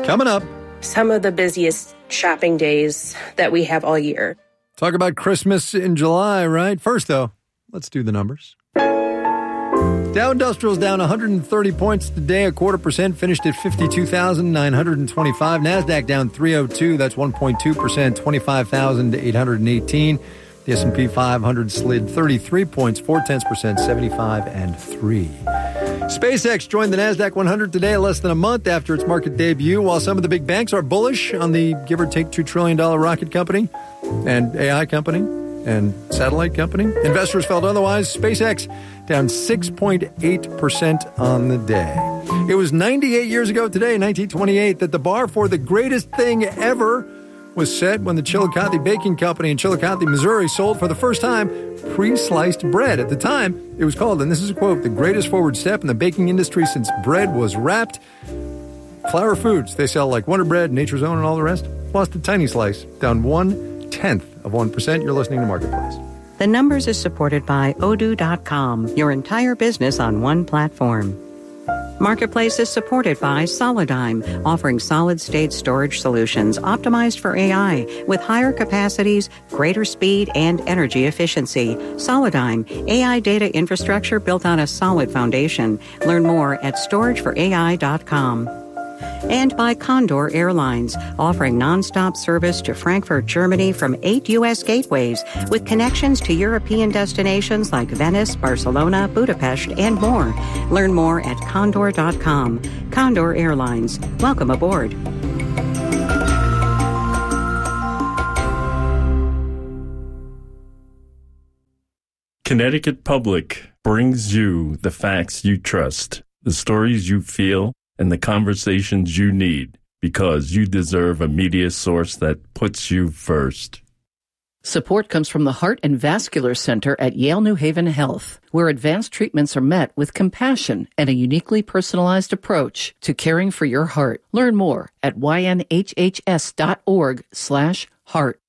Coming up, some of the busiest shopping days that we have all year. Talk about Christmas in July, right? First, though, let's do the numbers. Dow Industrial's down 130 points today, 0.25%, finished at 52,925. NASDAQ down 302, that's 1.2%, 25,818. The S&P 500 slid 33 points, 0.4%, 75 and 3. SpaceX joined the NASDAQ 100 today, less than a month after its market debut, while some of the big banks are bullish on the give-or-take $2 trillion rocket company and AI company and satellite company. Investors felt otherwise. SpaceX down 6.8% on the day. It was 98 years ago today, 1928, that the bar for the greatest thing ever was set when the Chillicothe Baking Company in Chillicothe, Missouri, sold for the first time pre-sliced bread. At the time, it was called, and this is a quote, the greatest forward step in the baking industry since bread was wrapped. Flour Foods, they sell like Wonder Bread, Nature's Own, and all the rest. Lost a tiny slice, down 0.1%. You're listening to Marketplace. The Numbers is supported by Odoo.com, your entire business on one platform. Marketplace is supported by Solidigm, offering solid-state storage solutions optimized for AI with higher capacities, greater speed, and energy efficiency. Solidigm, AI data infrastructure built on a solid foundation. Learn more at storageforai.com. And by Condor Airlines, offering nonstop service to Frankfurt, Germany from 8 U.S. gateways with connections to European destinations like Venice, Barcelona, Budapest, and more. Learn more at condor.com. Condor Airlines. Welcome aboard. Connecticut Public brings you the facts you trust, the stories you feel, and the conversations you need, because you deserve a media source that puts you first. Support comes from the Heart and Vascular Center at Yale New Haven Health, where advanced treatments are met with compassion and a uniquely personalized approach to caring for your heart. Learn more at ynhhs.org/heart.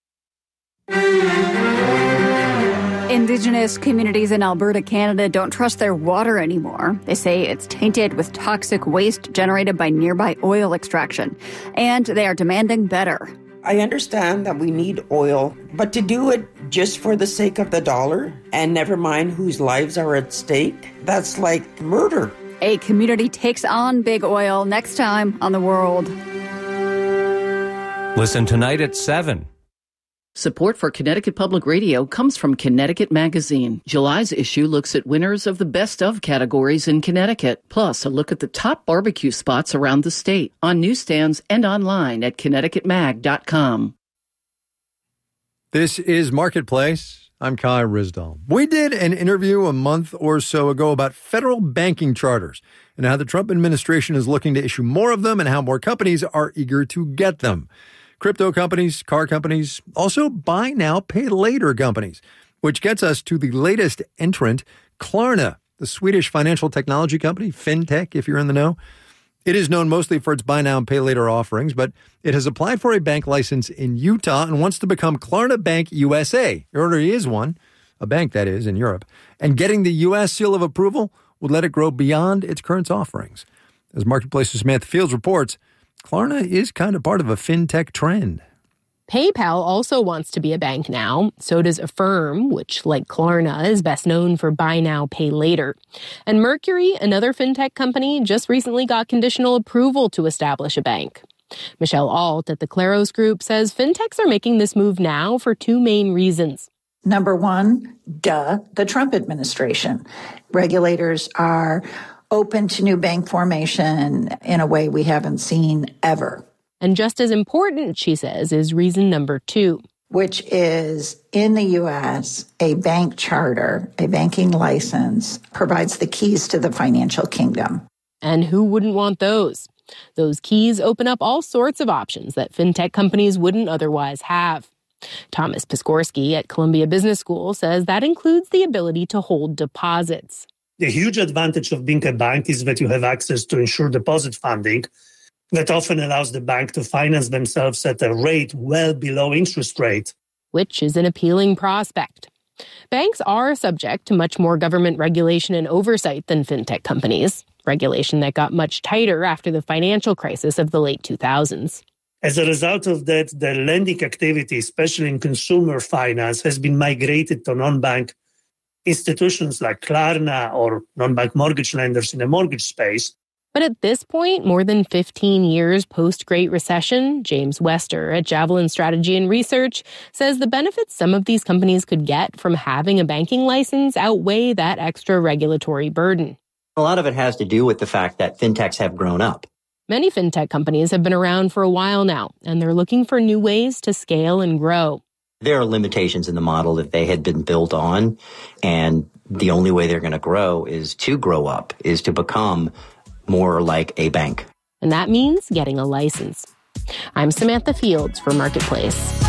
Indigenous communities in Alberta, Canada don't trust their water anymore. They say it's tainted with toxic waste generated by nearby oil extraction, and they are demanding better. I understand that we need oil, but to do it just for the sake of the dollar and never mind whose lives are at stake, that's like murder. A community takes on big oil next time on The World. Listen tonight at 7. Support for Connecticut Public Radio comes from Connecticut Magazine. July's issue looks at winners of the Best Of categories in Connecticut, plus a look at the top barbecue spots around the state, on newsstands and online at ConnecticutMag.com. This is Marketplace. I'm Kai Risdall. We did an interview a month or so ago about federal banking charters and how the Trump administration is looking to issue more of them and how more companies are eager to get them. Crypto companies, car companies, also buy now, pay later companies, which gets us to the latest entrant, Klarna, the Swedish financial technology company, fintech, if you're in the know. It is known mostly for its buy now and pay later offerings, but it has applied for a bank license in Utah and wants to become Klarna Bank USA. There already is one, a bank that is, in Europe. And getting the U.S. seal of approval would let it grow beyond its current offerings. As Marketplace's Samantha Fields reports, Klarna is kind of part of a fintech trend. PayPal also wants to be a bank now. So does Affirm, which, like Klarna, is best known for buy now, pay later. And Mercury, another fintech company, just recently got conditional approval to establish a bank. Michelle Alt at the Claros Group says fintechs are making this move now for two main reasons. Number one, the Trump administration. Regulators are open to new bank formation in a way we haven't seen ever. And just as important, she says, is reason number two, which is in the U.S., a bank charter, a banking license, provides the keys to the financial kingdom. And who wouldn't want those? Those keys open up all sorts of options that fintech companies wouldn't otherwise have. Thomas Piskorski at Columbia Business School says that includes the ability to hold deposits. The huge advantage of being a bank is that you have access to insured deposit funding that often allows the bank to finance themselves at a rate well below interest rate, which is an appealing prospect. Banks are subject to much more government regulation and oversight than fintech companies. regulation that got much tighter after the financial crisis of the late 2000s. As a result of that, the lending activity, especially in consumer finance, has been migrated to non-bank institutions like Klarna or non-bank mortgage lenders in the mortgage space. But at this point, more than 15 years post-Great Recession, James Wester at Javelin Strategy and Research says the benefits some of these companies could get from having a banking license outweigh that extra regulatory burden. A lot of it has to do with the fact that fintechs have grown up. Many fintech companies have been around for a while now, and they're looking for new ways to scale and grow. There are limitations in the model that they had been built on, and the only way they're going to grow is to grow up, is to become more like a bank. And that means getting a license. I'm Samantha Fields for Marketplace.